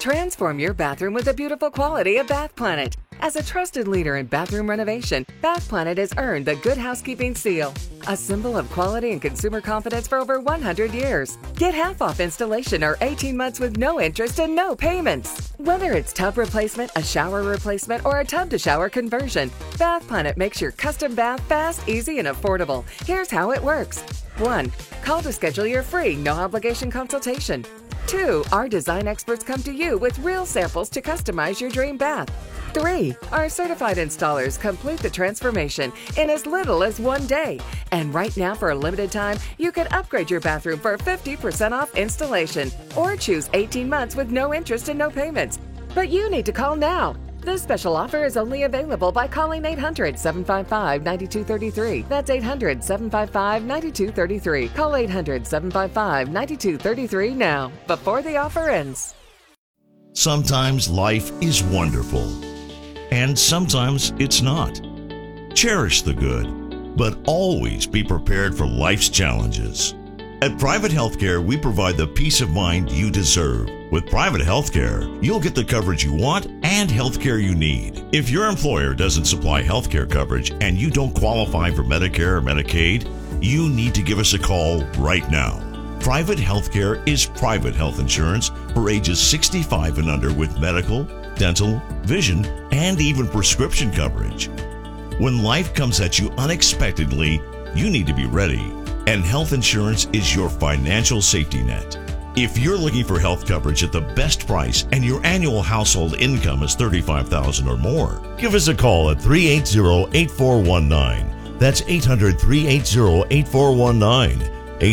Transform your bathroom with the beautiful quality of Bath Planet. As a trusted leader in bathroom renovation, Bath Planet has earned the Good Housekeeping seal, a symbol of quality and consumer confidence for over 100 years. Get half off installation or 18 months with no interest and no payments. Whether it's tub replacement, a shower replacement, or a tub-to-shower conversion, Bath Planet makes your custom bath fast, easy, and affordable. Here's how it works. 1. Call to schedule your free, no-obligation consultation. 2. Our design experts come to you with real samples to customize your dream bath. 3. Our certified installers complete the transformation in as little as 1 day. And right now, for a limited time, you can upgrade your bathroom for 50% off installation or choose 18 months with no interest and no payments. But you need to call now. This special offer is only available by calling 800-755-9233. That's 800-755-9233. Call 800-755-9233 now, before the offer ends. Sometimes life is wonderful, and sometimes it's not. Cherish the good, but always be prepared for life's challenges. At Private Healthcare, we provide the peace of mind you deserve. With Private Healthcare, you'll get the coverage you want and healthcare you need. If your employer doesn't supply healthcare coverage and you don't qualify for Medicare or Medicaid, you need to give us a call right now. Private Healthcare is private health insurance for ages 65 and under with medical, dental, vision, and even prescription coverage. When life comes at you unexpectedly, you need to be ready. And health insurance is your financial safety net. If you're looking for health coverage at the best price and your annual household income is $35,000 or more, give us a call at 380-8419. That's 800-380-8419.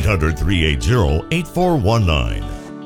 800-380-8419.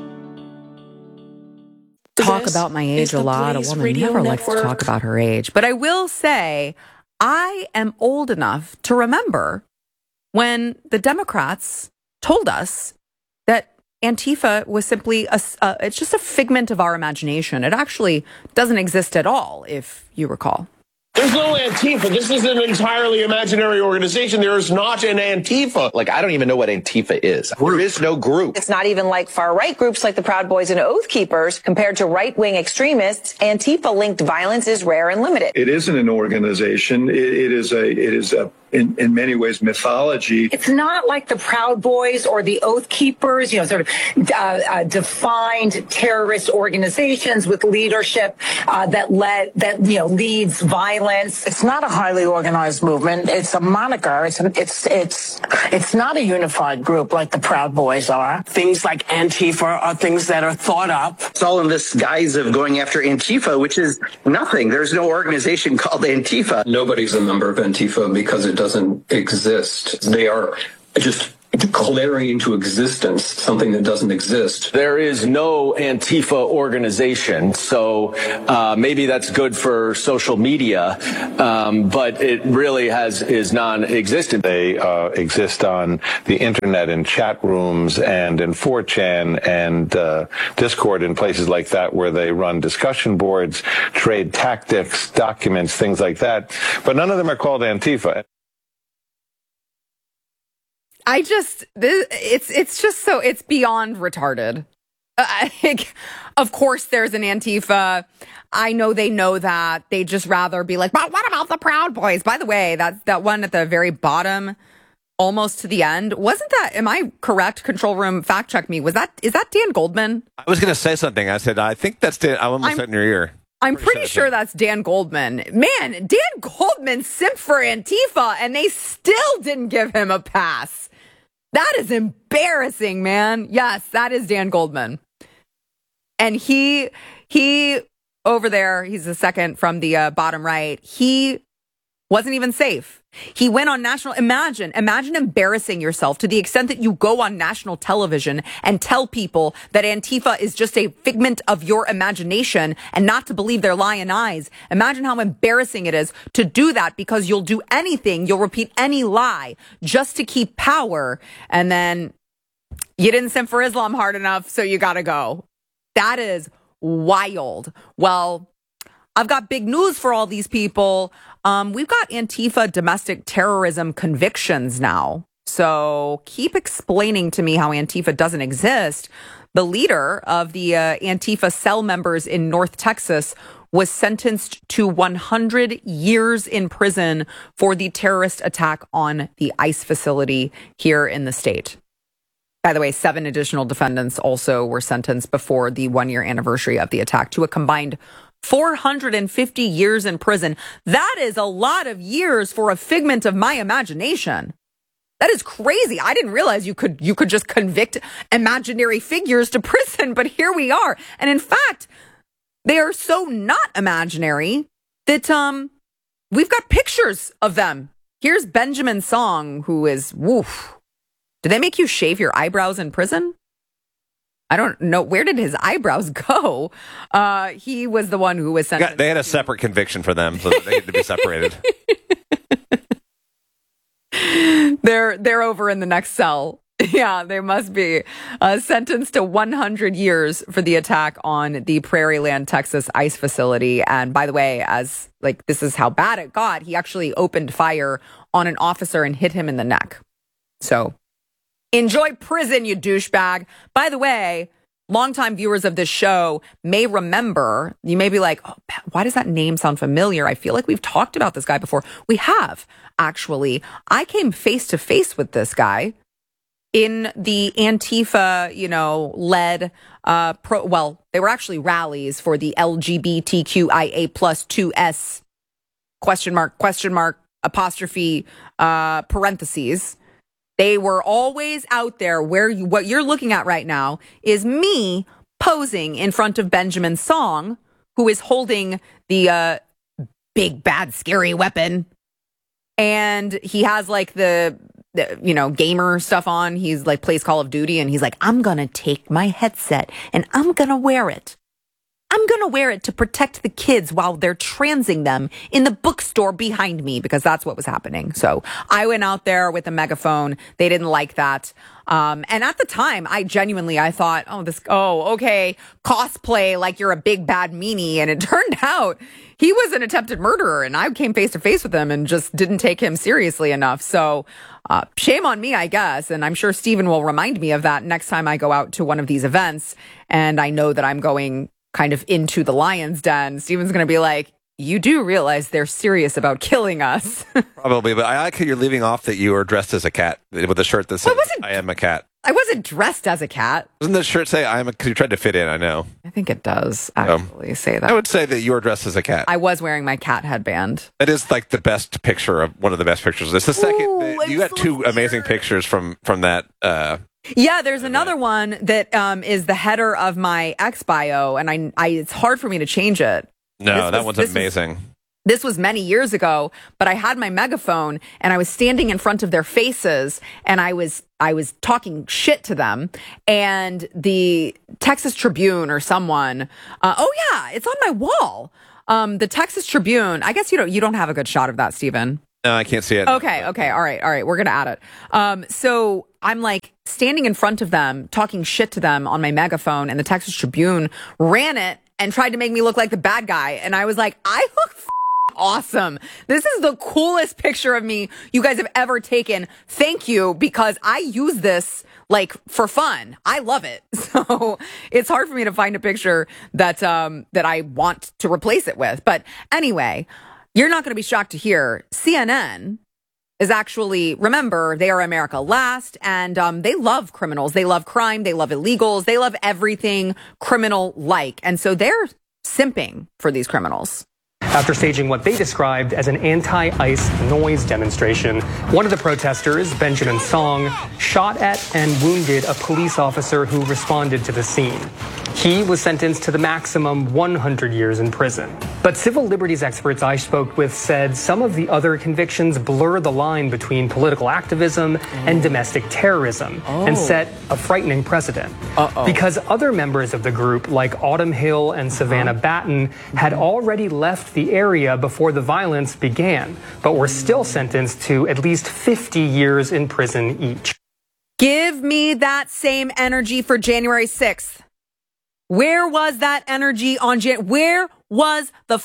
Talk about my age a lot. A woman never likes to talk about her age. But I will say, I am old enough to remember when the Democrats told us that Antifa was simply it's just a figment of our imagination. It actually doesn't exist at all, if you recall. There's no Antifa. This is an entirely imaginary organization. There is not an Antifa. Like, I don't even know what Antifa is. There is no group. It's not even like far-right groups like the Proud Boys and Oath Keepers. Compared to right-wing extremists, Antifa-linked violence is rare and limited. It isn't an organization. It is in many ways mythology. It's not like the Proud Boys or the Oath Keepers, sort of defined terrorist organizations with leadership that leads violence. It's not a highly organized movement. It's a moniker. It's not a unified group like the Proud Boys are. Things like Antifa are things that are thought up. It's all in this guise of going after Antifa, which is nothing. There's no organization called Antifa. Nobody's a member of Antifa because it doesn't exist. They are just declaring into existence something that doesn't exist. There is no Antifa organization, so maybe that's good for social media, but it really is non-existent. They exist on the internet in chat rooms and in 4chan and Discord and places like that, where they run discussion boards, trade tactics, documents, things like that. But none of them are called Antifa. It's beyond retarded. Of course there's an Antifa. I know they know that. They just rather be like, but what about the Proud Boys? By the way, that one at the very bottom, almost to the end, wasn't that, am I correct? Control room, fact check me. Is that Dan Goldman? I was going to say something. I said, I think that's Dan. I almost said in your ear. I'm pretty sure that's Dan Goldman. Man, Dan Goldman simped for Antifa and they still didn't give him a pass. That is embarrassing, man. Yes, that is Dan Goldman. And he over there, he's the second from the bottom right. He wasn't even safe. He went on national, imagine embarrassing yourself to the extent that you go on national television and tell people that Antifa is just a figment of your imagination and not to believe their lying eyes. Imagine how embarrassing it is to do that, because you'll do anything, you'll repeat any lie just to keep power. And then you didn't simp for Islam hard enough, so you gotta go. That is wild. Well, I've got big news for all these people. We've got Antifa domestic terrorism convictions now. So keep explaining to me how Antifa doesn't exist. The leader of the Antifa cell members in North Texas was sentenced to 100 years in prison for the terrorist attack on the ICE facility here in the state. By the way, 7 additional defendants also were sentenced before the 1-year anniversary of the attack to a combined 450 years in prison. That is a lot of years for a figment of my imagination. That is crazy. I didn't realize you could just convict imaginary figures to prison, but here we are. And in fact, they are so not imaginary that we've got pictures of them. Here's Benjamin Song, who is, woof. Did they make you shave your eyebrows in prison? I don't know. Where did his eyebrows go? He was the one who was sentenced. They had a separate conviction for them, so they had to be separated. They're over in the next cell. Yeah, they must be sentenced to 100 years for the attack on the Prairieland, Texas ICE facility. And by the way, this is how bad it got. He actually opened fire on an officer and hit him in the neck. So enjoy prison, you douchebag. By the way, longtime viewers of this show may remember, you may be like, oh, why does that name sound familiar? I feel like we've talked about this guy before. We have, actually. I came face to face with this guy in the Antifa, led, they were actually rallies for the LGBTQIA plus 2S question mark, apostrophe, parentheses. They were always out there where what you're looking at right now is me posing in front of Benjamin Song, who is holding the big, bad, scary weapon. And he has like the gamer stuff on. He's like plays Call of Duty and he's like, I'm going to take my headset and I'm going to wear it. I'm going to wear it to protect the kids while they're transing them in the bookstore behind me, because that's what was happening. So I went out there with a megaphone. They didn't like that. And at the time, I thought, okay, cosplay like you're a big bad meanie. And it turned out he was an attempted murderer, and I came face to face with him and just didn't take him seriously enough. So shame on me, I guess. And I'm sure Stephen will remind me of that next time I go out to one of these events. And I know that I'm going kind of into the lion's den. Stephen's going to be like, you do realize they're serious about killing us. Probably, but I like how you're leaving off that you were dressed as a cat with a shirt that says, I am a cat. I wasn't dressed as a cat. Doesn't the shirt say, because you tried to fit in, I know. I think it does actually say that. I would say that you were dressed as a cat. I was wearing my cat headband. It is like the best picture one of the best pictures. It's the second, you got two amazing pictures from that, yeah, there's another one that is the header of my X bio, and I it's hard for me to change it. No, that one's amazing. This was many years ago, but I had my megaphone and I was standing in front of their faces and I was talking shit to them, and the Texas Tribune or someone, it's on my wall. The Texas Tribune, I guess you don't have a good shot of that, Stephen. No, I can't see it. Okay. All right. We're going to add it. So I'm like standing in front of them, talking shit to them on my megaphone, and the Texas Tribune ran it and tried to make me look like the bad guy. And I was like, I look awesome. This is the coolest picture of me you guys have ever taken. Thank you, because I use this like for fun. I love it. So it's hard for me to find a picture that I want to replace it with. But anyway, you're not going to be shocked to hear CNN is actually, remember, they are America Last, and they love criminals. They love crime. They love illegals. They love everything criminal-like. And so they're simping for these criminals. After staging what they described as an anti-ICE noise demonstration, one of the protesters, Benjamin Song, shot at and wounded a police officer who responded to the scene. He was sentenced to the maximum 100 years in prison. But civil liberties experts I spoke with said some of the other convictions blur the line between political activism and domestic terrorism and set a frightening precedent. Because other members of the group, like Autumn Hill and Savannah Batten, had already left the area before the violence began, but were still sentenced to at least 50 years in prison each. Give me that same energy for January 6th. Where was that energy on Where was the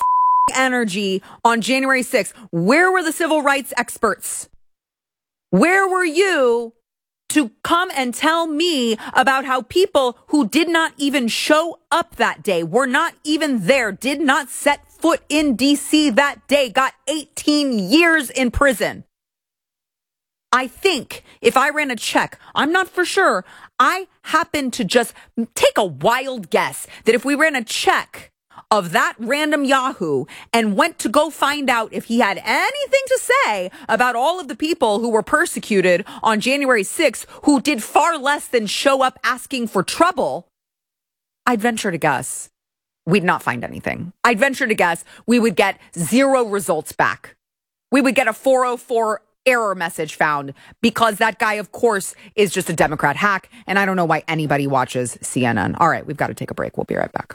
energy on January 6th? Where were the civil rights experts? Where were you to come and tell me about how people who did not even show up that day, were not even there, did not set foot in D.C. that day, got 18 years in prison. I think if I ran a check, I'm not for sure, I happen to just take a wild guess that if we ran a check of that random Yahoo and went to go find out if he had anything to say about all of the people who were persecuted on January 6th, who did far less than show up asking for trouble, I'd venture to guess we'd not find anything. I'd venture to guess we would get 0 results back. We would get a 404 error message found because that guy, of course, is just a Democrat hack. And I don't know why anybody watches CNN. All right, we've got to take a break. We'll be right back.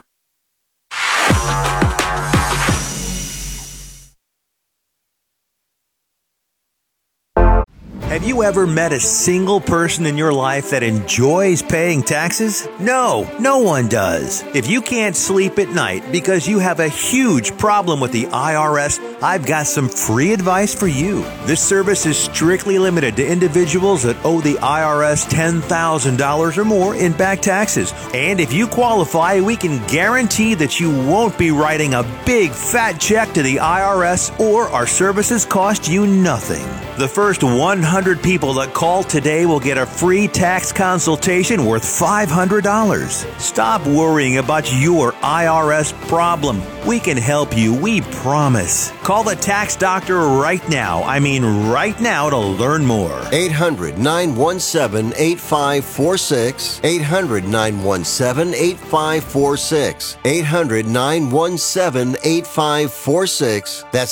Have you ever met a single person in your life that enjoys paying taxes? No, no one does. If you can't sleep at night because you have a huge problem with the IRS, I've got some free advice for you. This service is strictly limited to individuals that owe the IRS $10,000 or more in back taxes. And if you qualify, we can guarantee that you won't be writing a big fat check to the IRS, or our services cost you nothing. The first 100 people that call today will get a free tax consultation worth $500. Stop worrying about your IRS problem. We can help you, we promise. Call the tax doctor right now. I mean right now, to learn more. 800-917-8546. 800-917-8546. 800-917-8546. That's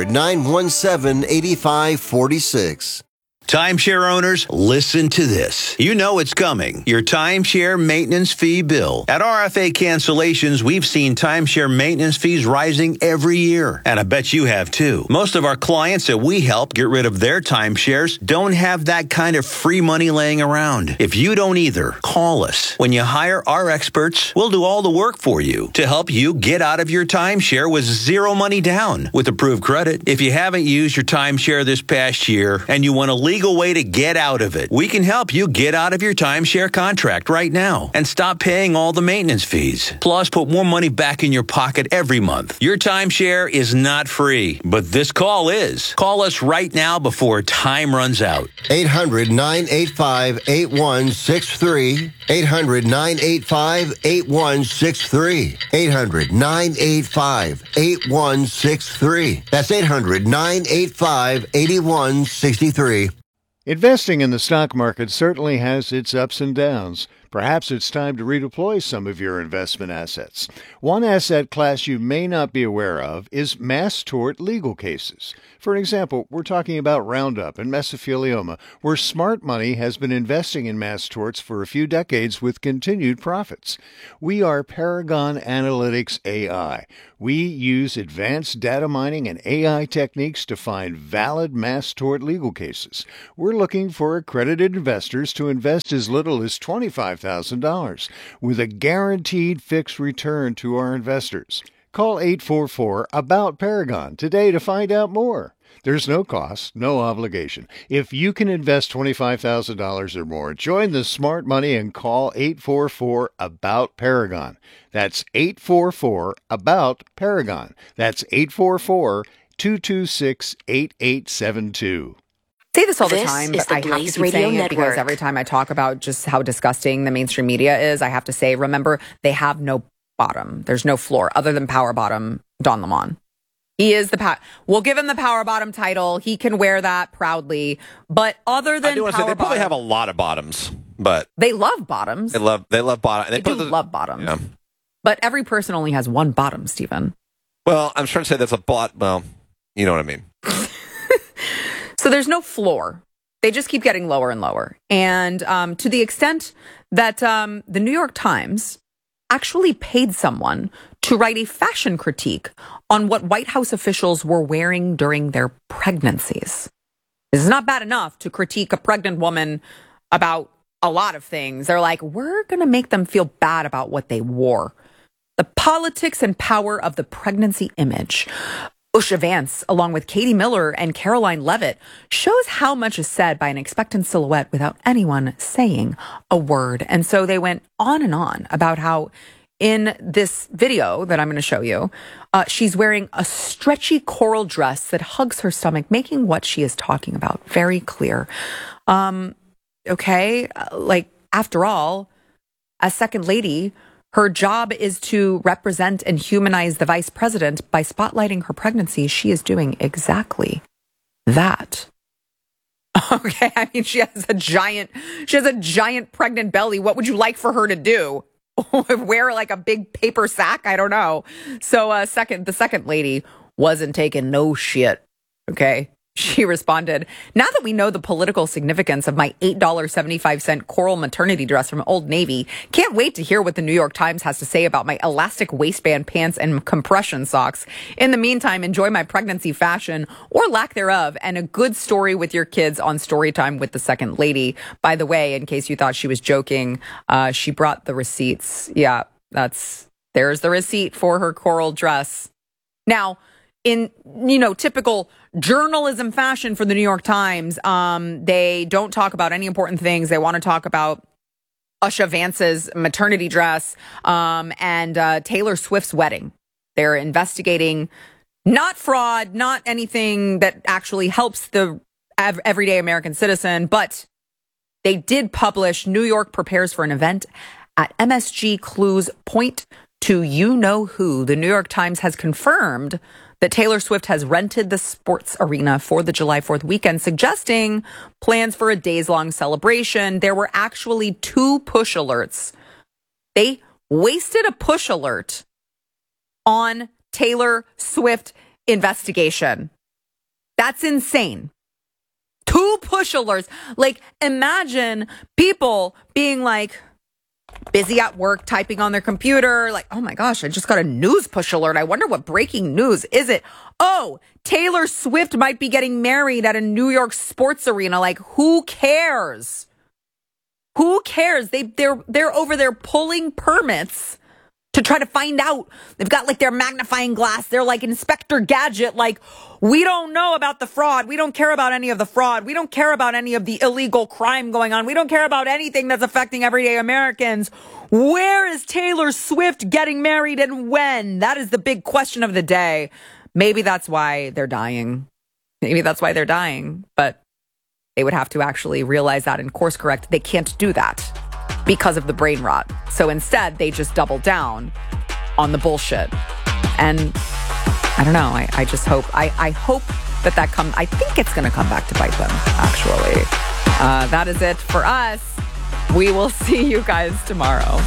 800-917-8546. Timeshare owners, listen to this. You know it's coming. Your timeshare maintenance fee bill. At RFA Cancellations, we've seen timeshare maintenance fees rising every year. And I bet you have too. Most of our clients that we help get rid of their timeshares don't have that kind of free money laying around. If you don't either, call us. When you hire our experts, we'll do all the work for you to help you get out of your timeshare with 0 money down with approved credit. If you haven't used your timeshare this past year and you want to legal way to get out of it, we can help you get out of your timeshare contract right now and stop paying all the maintenance fees. Plus, put more money back in your pocket every month. Your timeshare is not free, but this call is. Call us right now before time runs out. 800-985-8163. 800-985-8163. 800-985-8163. That's 800-985-8163. Investing in the stock market certainly has its ups and downs. Perhaps it's time to redeploy some of your investment assets. One asset class you may not be aware of is mass tort legal cases. For example, we're talking about Roundup and mesothelioma, where smart money has been investing in mass torts for a few decades with continued profits. We are Paragon Analytics AI. We use advanced data mining and AI techniques to find valid mass tort legal cases. We're looking for accredited investors to invest as little as $25,000 with a guaranteed fixed return to our investors. Call 844-ABOUT-PARAGON today to find out more. There's no cost, no obligation. If you can invest $25,000 or more, join the smart money and call 844-ABOUT-PARAGON. That's 844-ABOUT-PARAGON. That's 844-226-8872. Say this all the time, but I have to keep saying it because every time I talk about just how disgusting the mainstream media is, I have to say, remember, they have no bottom. There's no floor other than power bottom Don Lemon. He is the we'll give him the power bottom title. He can wear that proudly. But other than power they probably have a lot of bottoms, but they love bottoms. They love bottom. They do love bottoms. Yeah. But every person only has one bottom, Stephen. Well, I'm trying to say that's a well, you know what I mean. So there's no floor. They just keep getting lower and lower. And to the extent that the New York Times actually paid someone to write a fashion critique on what White House officials were wearing during their pregnancies. This is not bad enough to critique a pregnant woman about a lot of things. They're like, we're going to make them feel bad about what they wore. The politics and power of the pregnancy image. Usha Vance, along with Katie Miller and Caroline Levitt, shows how much is said by an expectant silhouette without anyone saying a word. And so they went on and on about how in this video that I'm going to show you, she's wearing a stretchy coral dress that hugs her stomach, making what she is talking about very clear. Okay, like, after all, as second lady, her job is to represent and humanize the vice president. By spotlighting her pregnancy, she is doing exactly that. Okay, I mean, she has a giant pregnant belly. What would you like for her to do? Wear like a big paper sack? I don't know. So the second lady wasn't taking no shit. Okay. She responded, now that we know the political significance of my $8.75 coral maternity dress from Old Navy, can't wait to hear what the New York Times has to say about my elastic waistband pants and compression socks. In the meantime, enjoy my pregnancy fashion or lack thereof and a good story with your kids on Storytime with the second lady. By the way, in case you thought she was joking, she brought the receipts. Yeah, there's the receipt for her coral dress. Now, in, typical journalism fashion for the New York Times, they don't talk about any important things. They want to talk about Usha Vance's maternity dress and Taylor Swift's wedding. They're investigating not fraud, not anything that actually helps the everyday American citizen, but they did publish New York prepares for an event at MSG. Clues point to you-know-who. The New York Times has confirmed that Taylor Swift has rented the sports arena for the July 4th weekend, suggesting plans for a days-long celebration. There were actually 2 push alerts. They wasted a push alert on Taylor Swift investigation. That's insane. 2 push alerts. Like, imagine people being like, busy at work, typing on their computer, like, oh my gosh, I just got a news push alert. I wonder what breaking news is it? Oh, Taylor Swift might be getting married at a New York sports arena. Like, who cares? Who cares? They're over there pulling permits to try to find out. They've got like their magnifying glass. They're like Inspector Gadget. Like, we don't know about the fraud. We don't care about any of the fraud. We don't care about any of the illegal crime going on. We don't care about anything that's affecting everyday Americans. Where is Taylor Swift getting married and when? That is the big question of the day. Maybe that's why they're dying. But they would have to actually realize that and course correct. They can't do that because of the brain rot. So instead, they just double down on the bullshit. And I don't know. I just hope. I hope that comes. I think it's going to come back to bite them, actually. That is it for us. We will see you guys tomorrow.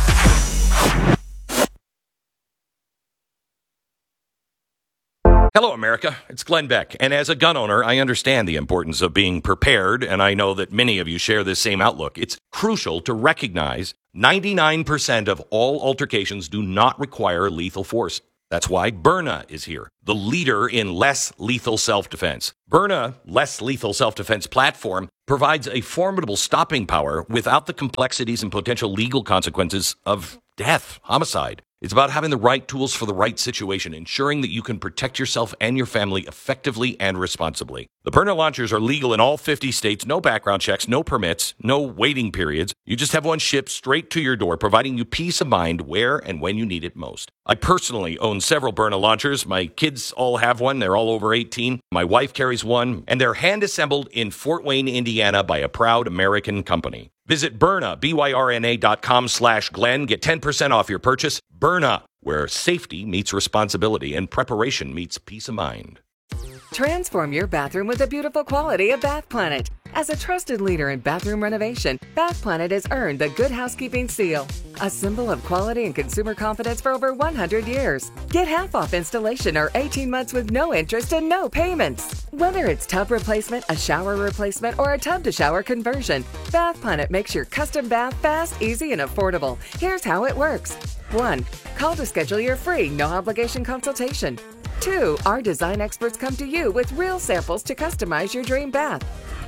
Hello, America. It's Glenn Beck. And as a gun owner, I understand the importance of being prepared, and I know that many of you share this same outlook. It's crucial to recognize 99% of all altercations do not require lethal force. That's why Byrna is here, the leader in less lethal self-defense. Byrna, less lethal self-defense platform, provides a formidable stopping power without the complexities and potential legal consequences of death, homicide. It's about having the right tools for the right situation, ensuring that you can protect yourself and your family effectively and responsibly. The Byrna launchers are legal in all 50 states, no background checks, no permits, no waiting periods. You just have one shipped straight to your door, providing you peace of mind where and when you need it most. I personally own several Byrna launchers. My kids all have one. They're all over 18. My wife carries one, and they're hand-assembled in Fort Wayne, Indiana by a proud American company. Visit Byrna, BYRNA.com/Glenn. Get 10% off your purchase. Byrna, where safety meets responsibility and preparation meets peace of mind. Transform your bathroom with the beautiful quality of Bath Planet. As a trusted leader in bathroom renovation, Bath Planet has earned the Good Housekeeping seal, a symbol of quality and consumer confidence for over 100 years. Get half off installation or 18 months with no interest and no payments. Whether it's tub replacement, a shower replacement, or a tub-to-shower conversion, Bath Planet makes your custom bath fast, easy, and affordable. Here's how it works. 1. Call to schedule your free, no-obligation consultation. 2. Our design experts come to you with real samples to customize your dream bath.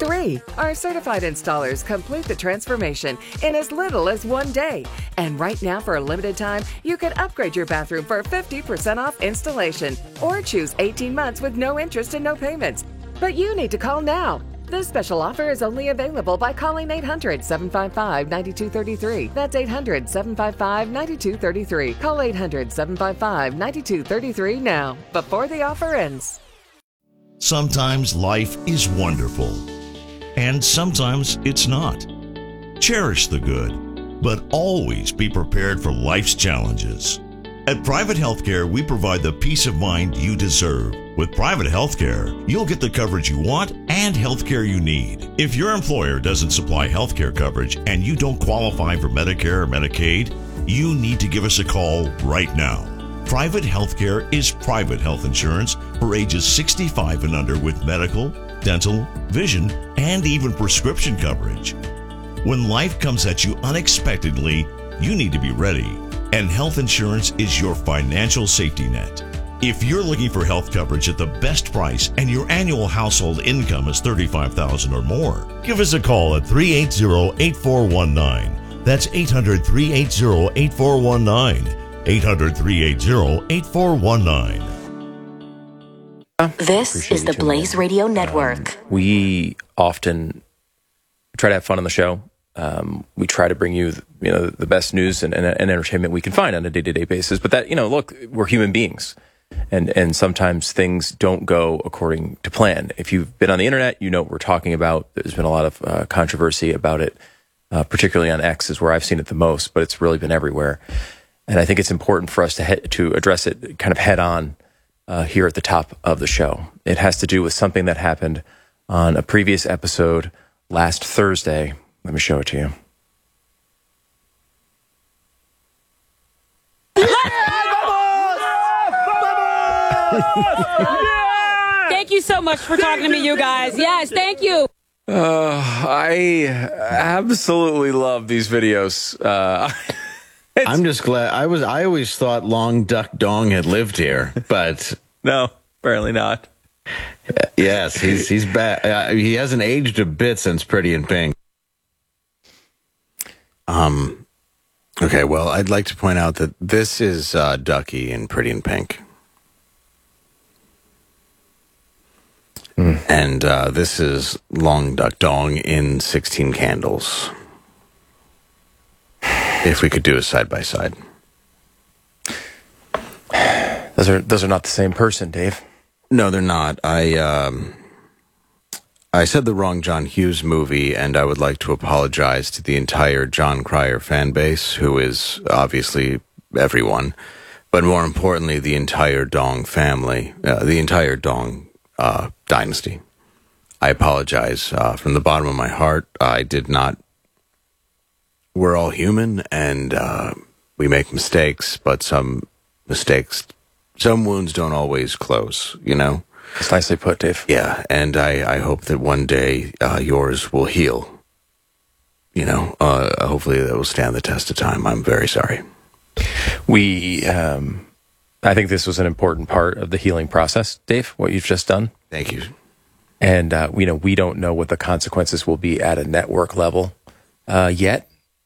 3. Our certified installers complete the transformation in as little as 1 day. And right now, for a limited time, you can upgrade your bathroom for 50% off installation or choose 18 months with no interest and no payments. But you need to call now. This special offer is only available by calling 800-755-9233. That's 800-755-9233. Call 800-755-9233 now, before the offer ends. Sometimes life is wonderful, and sometimes it's not. Cherish the good, but always be prepared for life's challenges. At Private Healthcare, we provide the peace of mind you deserve. With Private Healthcare, you'll get the coverage you want and healthcare you need. If your employer doesn't supply healthcare coverage and you don't qualify for Medicare or Medicaid, you need to give us a call right now. Private Healthcare is private health insurance for ages 65 and under with medical, dental, vision, and even prescription coverage. When life comes at you unexpectedly, you need to be ready. And health insurance is your financial safety net. If you're looking for health coverage at the best price and your annual household income is $35,000 or more, give us a call at 380-8419. That's 800-380-8419. 800-380-8419. This is the Blaze Radio Network. We often try to have fun on the show. We try to bring you, the best news and entertainment we can find on a day-to-day basis. But that, look, we're human beings, and sometimes things don't go according to plan. If you've been on the internet, you know what we're talking about. There's been a lot of controversy about it, particularly on X is where I've seen it the most, but it's really been everywhere. And I think it's important for us to address it kind of head on here at the top of the show. It has to do with something that happened on a previous episode last Thursday. Let me show it to you. Thank you so much for talking to me, you guys. Yes, thank you. I absolutely love these videos. I'm just glad. I always thought Long Duck Dong had lived here, but no, apparently not. Yes, he's back. He hasn't aged a bit since Pretty in Pink. Okay, well, I'd like to point out that this is Ducky in Pretty in Pink. And this is Long Duck Dong in 16 Candles. If we could do a side by side. Those are not the same person, Dave. No, they're not. I said the wrong John Hughes movie, and I would like to apologize to the entire John Cryer fan base, who is obviously everyone, but more importantly, the entire Dong family, the entire Dong dynasty. I apologize from the bottom of my heart. I did not. We're all human, and we make mistakes, but some wounds don't always close, It's nicely put, Dave. Yeah, and I hope that one day yours will heal. Hopefully that will stand the test of time. I'm very sorry. I think this was an important part of the healing process, Dave, what you've just done. Thank you. And, we don't know what the consequences will be at a network level yet.